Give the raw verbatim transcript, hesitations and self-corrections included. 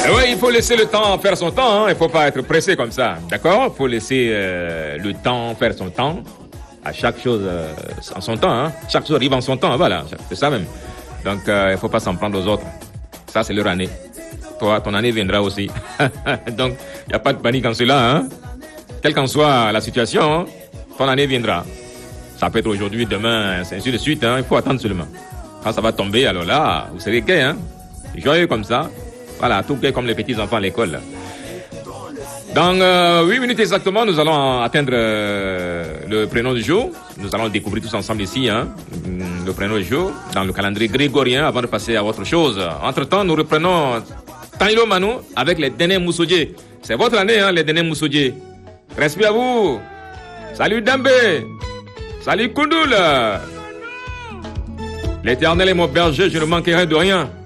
Oui, il faut laisser le temps faire son temps, hein. Il ne faut pas être pressé comme ça, d'accord? Il faut laisser euh, le temps faire son temps. À chaque chose euh, en son temps, hein. Chaque chose arrive en son temps, voilà, c'est ça même. Donc, euh, il ne faut pas s'en prendre aux autres. Ça, c'est leur année. Toi, ton année viendra aussi. Donc, il n'y a pas de panique en cela, hein. Quelle qu'en soit la situation, hein, ton année viendra. Ça peut être aujourd'hui, demain, c'est ainsi de suite, hein. Il faut attendre seulement. Quand ça va tomber, alors là, vous serez gai, hein. Joyeux comme ça. Voilà, tout gai comme les petits enfants à l'école, là. Dans euh, huit minutes exactement, nous allons atteindre euh, le prénom du jour. Nous allons le découvrir tous ensemble ici, hein, le prénom du jour, dans le calendrier grégorien, avant de passer à autre chose. Entre-temps, nous reprenons Tanilo Manu avec les Dene Moussoudjé. C'est votre année, hein, les Dene Moussoudjé. Respect à vous. Salut Dembe. Salut Koundoul. L'Éternel est mon berger, je ne manquerai de rien.